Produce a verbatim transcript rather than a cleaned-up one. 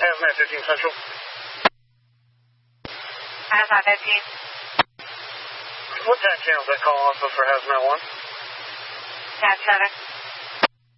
Hazmat fifteen Central. Hazmat fifteen. What T A C channel is that call off of for Hazmat one? T A C seven.